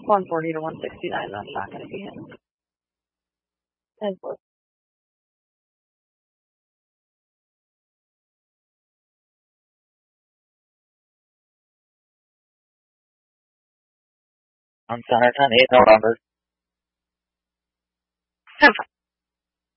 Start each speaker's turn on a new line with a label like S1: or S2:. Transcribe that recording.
S1: 140 to 169, that's not going to be him.
S2: On center 10-8, November.
S1: 10-5.